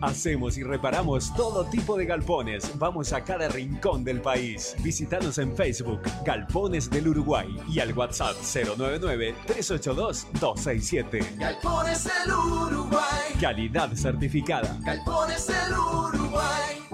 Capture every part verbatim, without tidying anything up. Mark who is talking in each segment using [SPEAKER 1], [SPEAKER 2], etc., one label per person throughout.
[SPEAKER 1] Hacemos y reparamos todo tipo de galpones. Vamos a cada rincón del país. Visítanos en Facebook, Galpones del Uruguay, y al WhatsApp cero nueve nueve, tres ocho dos, dos seis siete.
[SPEAKER 2] Galpones del Uruguay.
[SPEAKER 1] Calidad certificada.
[SPEAKER 2] Galpones del Uruguay.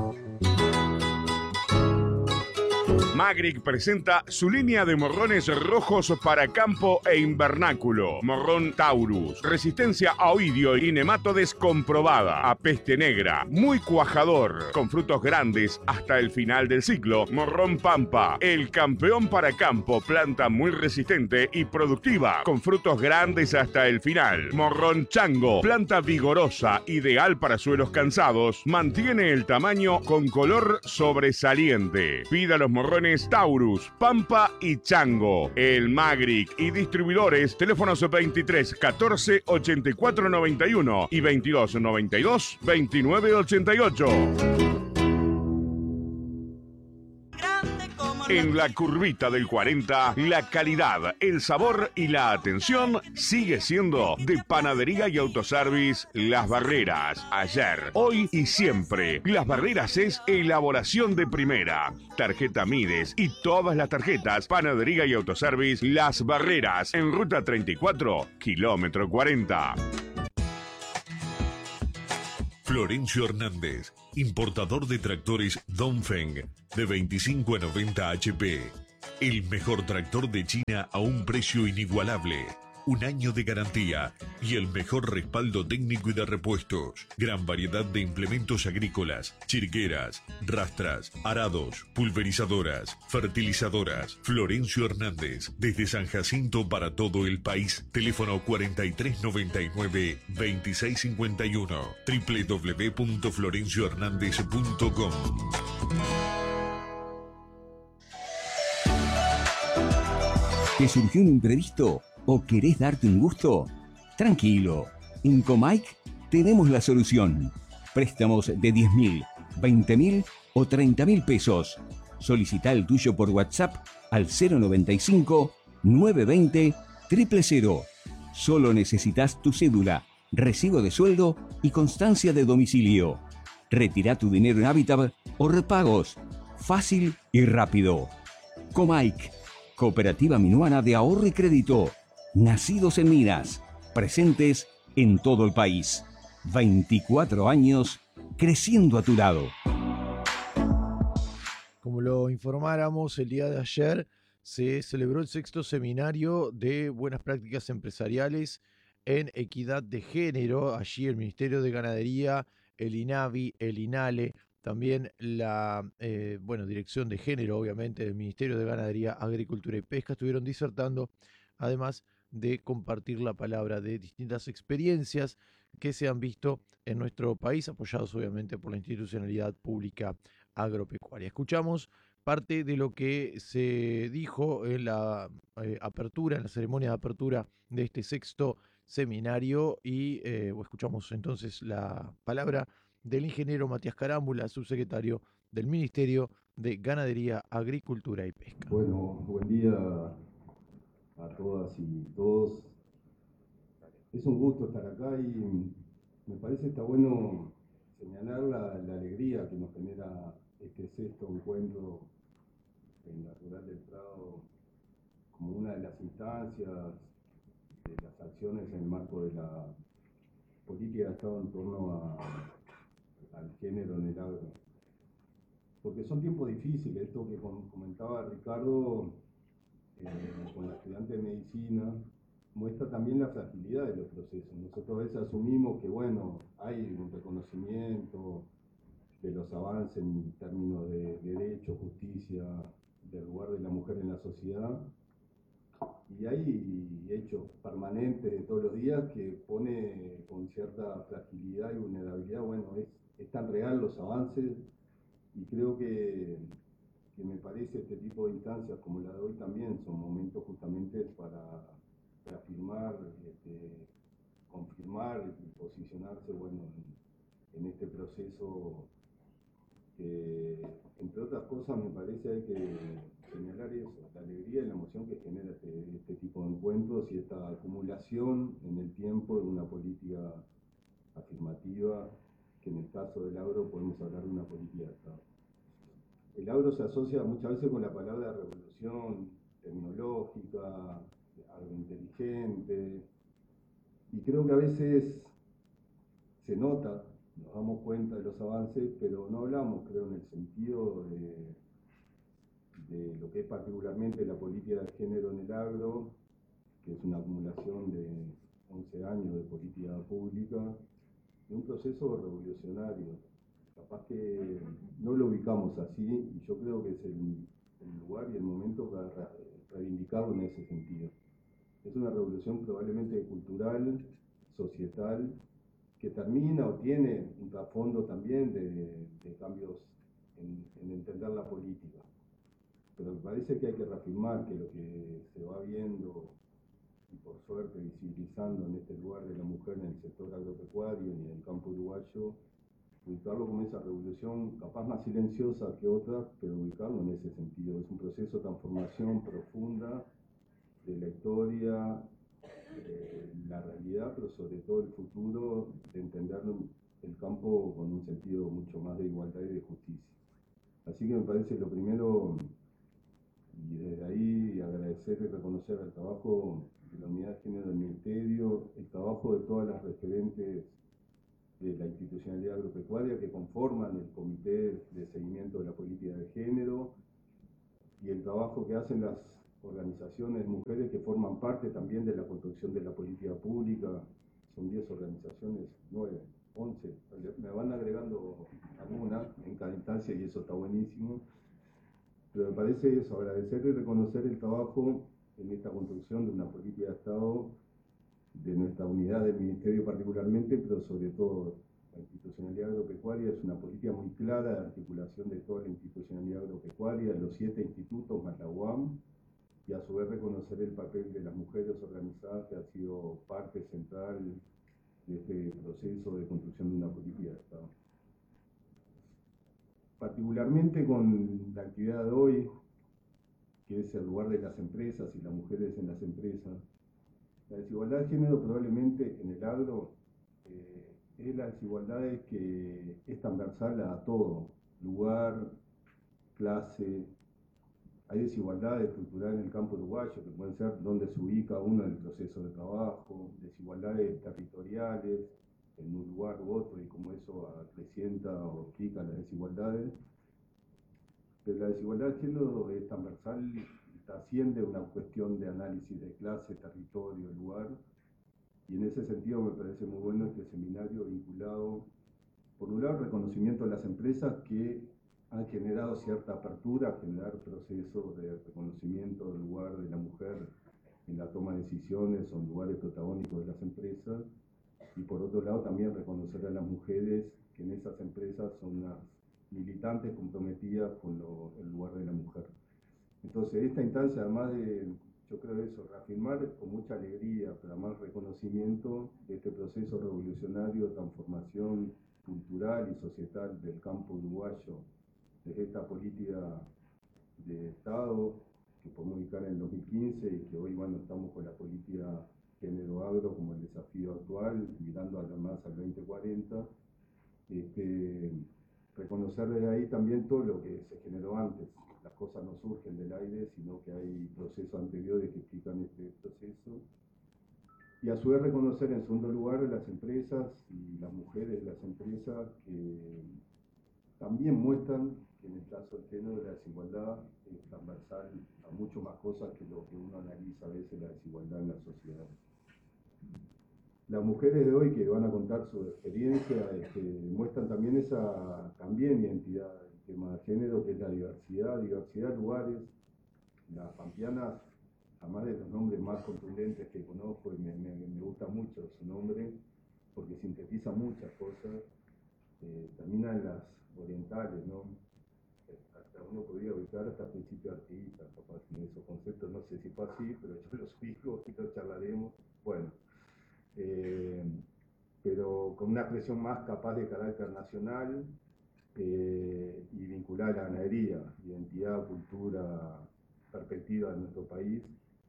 [SPEAKER 3] Magric presenta su línea de morrones rojos para campo e invernáculo. Morrón Taurus. Resistencia a oidio y nematodes comprobada. A peste negra. Muy cuajador. Con frutos grandes hasta el final del ciclo. Morrón Pampa. El campeón para campo. Planta muy resistente y productiva. Con frutos grandes hasta el final. Morrón Chango. Planta vigorosa. Ideal para suelos cansados. Mantiene el tamaño con color sobresaliente. Pida los morrones Taurus, Pampa y Chango. El Magric y distribuidores, teléfonos veintitrés catorce ochenta y cuatro noventa y uno y veintidós noventa y dos veintinueve ochenta y ocho. En la curvita del cuarenta, la calidad, el sabor y la atención sigue siendo de Panadería y Autoservice Las Barreras. Ayer, hoy y siempre. Las Barreras es elaboración de primera. Tarjeta Mides y todas las tarjetas Panadería y Autoservice Las Barreras. En ruta treinta y cuatro, kilómetro cuarenta.
[SPEAKER 4] Florencio Hernández, importador de tractores Dongfeng de veinticinco a noventa H P. El mejor tractor de China a un precio inigualable. Un año de garantía y el mejor respaldo técnico y de repuestos. Gran variedad de implementos agrícolas, chirqueras, rastras, arados, pulverizadoras, fertilizadoras. Florencio Hernández, desde San Jacinto para todo el país. Teléfono cuarenta y tres noventa y nueve, veintiséis cincuenta y uno. doble u doble u doble u punto florencio hernández punto com.
[SPEAKER 5] ¿Te surgió un imprevisto o querés darte un gusto? Tranquilo, en Comaic tenemos la solución. Préstamos de diez mil, veinte mil o treinta mil pesos. Solicita el tuyo por WhatsApp al cero noventa y cinco, nueve veinte, cero cero cero. Solo necesitas tu cédula, recibo de sueldo y constancia de domicilio. Retira tu dinero en Habitat o repagos. Fácil y rápido. Comaic, Cooperativa Minuana de Ahorro y Crédito. Nacidos en Minas, presentes en todo el país. veinticuatro años creciendo a tu lado.
[SPEAKER 6] Como lo informáramos el día de ayer, se celebró el sexto seminario de buenas prácticas empresariales en equidad de género. Allí el Ministerio de Ganadería, el INAVI, el INALE, también la eh, bueno, Dirección de Género, obviamente, del Ministerio de Ganadería, Agricultura y Pesca, estuvieron disertando, además de compartir la palabra de distintas experiencias que se han visto en nuestro país, apoyados obviamente por la institucionalidad pública agropecuaria. Escuchamos parte de lo que se dijo en la eh, apertura, en la ceremonia de apertura de este sexto seminario y eh, escuchamos entonces la palabra del ingeniero Matías Carámbula, subsecretario del Ministerio de Ganadería, Agricultura y Pesca.
[SPEAKER 7] Bueno, buen día a todas y todos. Es un gusto estar acá y me parece está bueno señalar la, la alegría que nos genera este sexto encuentro en la Rural del Prado como una de las instancias de las acciones en el marco de la política de Estado en torno a, al género en el agro. Porque son tiempos difíciles, esto que comentaba Ricardo eh, con la estudiante de medicina, muestra también la fragilidad de los procesos. Nosotros a veces asumimos que, bueno, hay un reconocimiento de los avances en términos de derecho, justicia, del lugar de la mujer en la sociedad, y hay hechos permanentes de todos los días que pone con cierta fragilidad y vulnerabilidad. Bueno, es, es tan real los avances, y creo que, que me parece este tipo de instancias como la de hoy también son momentos justamente para reafirmar, este, confirmar y posicionarse, bueno, en, en este proceso que, entre otras cosas, me parece hay que señalar eso, la alegría y la emoción que genera este, este tipo de encuentros y esta acumulación en el tiempo de una política afirmativa que en el caso del agro podemos hablar de una política de Estado. El agro se asocia muchas veces con la palabra revolución tecnológica, algo inteligente, y creo que a veces se nota, nos damos cuenta de los avances, pero no hablamos, creo, en el sentido de, de lo que es particularmente la política de género en el agro, que es una acumulación de once años de política pública, de un proceso revolucionario. Capaz que no lo ubicamos así, y yo creo que es el, el lugar y el momento para reivindicarlo en ese sentido. Es una revolución probablemente cultural, societal, que termina o tiene un trasfondo también de, de cambios en, en entender la política. Pero me parece que hay que reafirmar que lo que se va viendo, y por suerte visibilizando en este lugar de la mujer en el sector agropecuario y en el campo uruguayo, ubicarlo como esa revolución capaz más silenciosa que otras, pero ubicarlo en ese sentido. Es un proceso de transformación profunda de la historia, eh, la realidad, pero sobre todo el futuro, de entender el campo con un sentido mucho más de igualdad y de justicia. Así que me parece lo primero, y desde ahí agradecer y reconocer el trabajo de la Unidad de Género del Ministerio, el trabajo de todas las referentes de la institucionalidad agropecuaria que conforman el Comité de Seguimiento de la Política de Género, y el trabajo que hacen las organizaciones mujeres que forman parte también de la construcción de la política pública. Son diez organizaciones, nueve, once, me van agregando algunas en cada instancia y eso está buenísimo. Pero me parece eso, agradecer y reconocer el trabajo en esta construcción de una política de Estado, de nuestra unidad del Ministerio particularmente, pero sobre todo la institucionalidad agropecuaria es una política muy clara de articulación de toda la institucionalidad agropecuaria, de los siete institutos más la U A M, y a su vez reconocer el papel de las mujeres organizadas que ha sido parte central de este proceso de construcción de una política de Estado. Particularmente con la actividad de hoy, que es el lugar de las empresas y las mujeres en las empresas, la desigualdad de género probablemente en el agro eh, es la desigualdad que es transversal a todo, lugar, clase. Hay desigualdades estructurales en el campo uruguayo, que pueden ser dónde se ubica uno en el proceso de trabajo, desigualdades territoriales en un lugar u otro y cómo eso acrecienta o explica las desigualdades. Pero la desigualdad de género es transversal, trasciende una cuestión de análisis de clase, territorio, lugar, y en ese sentido me parece muy bueno este seminario vinculado, por un lado, al reconocimiento de las empresas que han generado cierta apertura a generar procesos de reconocimiento del lugar de la mujer en la toma de decisiones o en lugares protagónicos de las empresas, y por otro lado también reconocer a las mujeres que en esas empresas son unas militantes comprometidas con lo, el lugar de la mujer. Entonces esta instancia, además de, yo creo eso, reafirmar con mucha alegría, pero además reconocimiento de este proceso revolucionario de transformación cultural y societal del campo uruguayo, de esta política de Estado que podemos ubicar en el dos mil quince y que hoy, bueno, estamos con la política género-agro como el desafío actual, mirando además al veinte cuarenta, este, reconocer desde ahí también todo lo que se generó antes. Las cosas no surgen del aire, sino que hay procesos anteriores que explican este proceso. Y a su vez reconocer en segundo lugar las empresas y las mujeres de las empresas que también muestran que en el caso del género de la desigualdad es transversal a mucho más cosas que lo que uno analiza a veces la desigualdad en la sociedad. Las mujeres de hoy que van a contar su experiencia este, muestran también esa también identidad del tema de género, que es la diversidad, diversidad de lugares. Las pampeanas, además de los nombres más contundentes que conozco, y me, me, me gusta mucho su nombre, porque sintetiza muchas cosas, eh, terminan en las orientales, ¿no? Hasta uno podría ubicar hasta principios artistas, capaz en esos conceptos, no sé si fue así, pero yo los ubico y los charlaremos. Bueno. Eh, pero con una expresión más capaz de carácter nacional eh, y vinculada a la ganadería, identidad, cultura, perspectiva de nuestro país,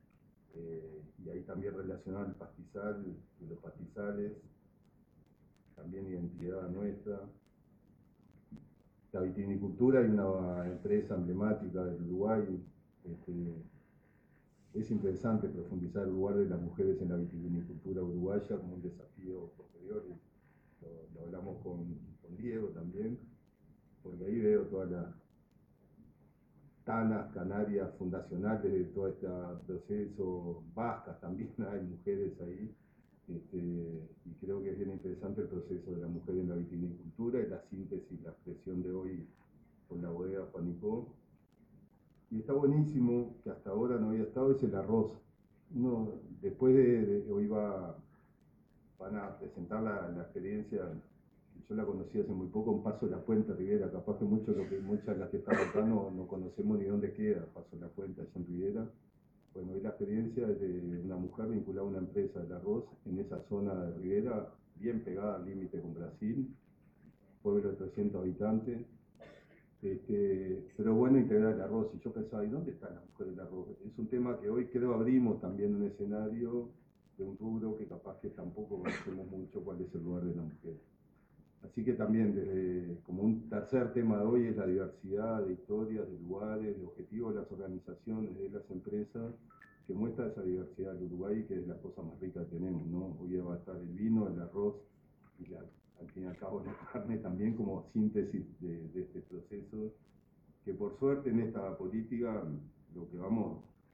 [SPEAKER 7] eh, y ahí también relacionado al pastizal y los pastizales, también identidad nuestra. La vitivinicultura, hay una empresa emblemática del Uruguay. Este, es interesante profundizar el lugar de las mujeres en la vitivinicultura uruguaya como un desafío posterior. Lo, lo hablamos con, con Diego también, porque ahí veo todas las tanas canarias fundacionales de todo este proceso, vascas también hay mujeres ahí. Este, y creo que es bien interesante el proceso de la mujer en la vitivinicultura y la síntesis, la expresión de hoy con la bodega Juanicó. Y está buenísimo, que hasta ahora no había estado, es el arroz. Uno, después de, de hoy va, van a presentar la, la experiencia, yo la conocí hace muy poco, en Paso de la Puente, Rivera. Capaz que, mucho lo que muchas de las que están acá no, no conocemos ni dónde queda Paso de la Puente, allá en Rivera. Bueno, hoy la experiencia es de una mujer vinculada a una empresa del arroz en esa zona de Rivera, bien pegada al límite con Brasil, pueblo de trescientos habitantes. Este, pero bueno, integrar el arroz. Y yo pensaba, ¿y dónde están las mujeres del arroz? Es un tema que hoy creo abrimos también un escenario de un rubro que capaz que tampoco conocemos mucho cuál es el lugar de la mujer. Así que también, desde, como un tercer tema de hoy, es la diversidad de historias, de lugares, de objetivos de las organizaciones, de las empresas, que muestra esa diversidad del Uruguay, que es la cosa más rica que tenemos, ¿no? Hoy va a estar el vino, el arroz y la, al fin y al cabo la carne también como síntesis de, de este proceso, que por suerte en esta política lo que vamos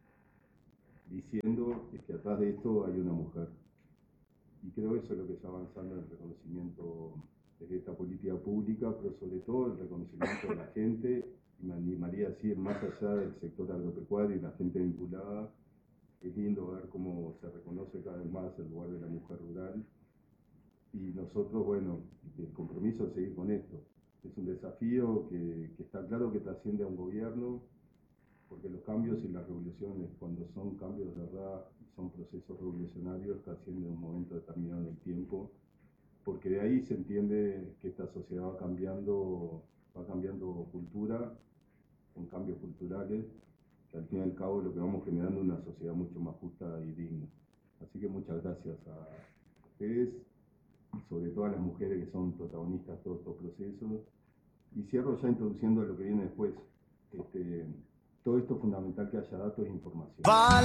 [SPEAKER 7] diciendo es que atrás de esto hay una mujer. Y creo que eso es lo que está avanzando en el reconocimiento de esta política pública, pero sobre todo el reconocimiento de la gente, y me animaría a decir, más allá del sector agropecuario y la gente vinculada. Es lindo ver cómo se reconoce cada vez más el lugar de la mujer rural. Y nosotros, bueno, el compromiso es seguir con esto. Es un desafío que, que está claro que trasciende a un gobierno, porque los cambios y las revoluciones, cuando son cambios de verdad, son procesos revolucionarios, trascienden un momento determinado del tiempo, porque de ahí se entiende que esta sociedad va cambiando, va cambiando cultura, con cambios culturales, que al fin y al cabo lo que vamos generando es una sociedad mucho más justa y digna. Así que muchas gracias a ustedes, y sobre todo a las mujeres que son protagonistas de todos estos procesos. Y cierro ya introduciendo lo que viene después. Este, todo esto es fundamental que haya datos e información.